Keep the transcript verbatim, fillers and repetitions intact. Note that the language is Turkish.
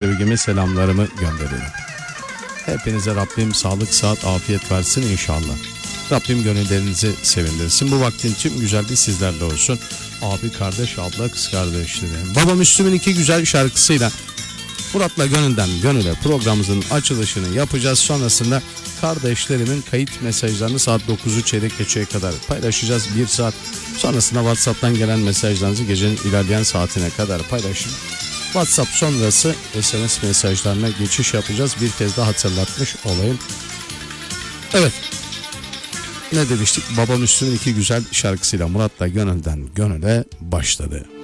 sevgimi, selamlarımı gönderiyorum. Hepinize Rabbim sağlık, sıhhat, afiyet versin inşallah. Rabbim gönüllerinizi sevindirsin. Bu vaktin tüm güzelliği sizlerle olsun. Abi, kardeş, abla, kız kardeşleri. Baba Müslüm'ün iki güzel şarkısıyla Murat'la Gönülden Gönüle programımızın açılışını yapacağız. Sonrasında kardeşlerimin kayıt mesajlarını saat dokuzu çeyrek geçeye kadar paylaşacağız. Bir saat sonrasında WhatsApp'tan gelen mesajlarınızı gecenin ilerleyen saatine kadar paylaşın. WhatsApp sonrası S M S mesajlarına geçiş yapacağız. Bir kez daha hatırlatmış olayım. Evet. Ne demiştik? Baba Müslüm'ün iki güzel şarkısıyla Murat'la Gönülden Gönüle başladı.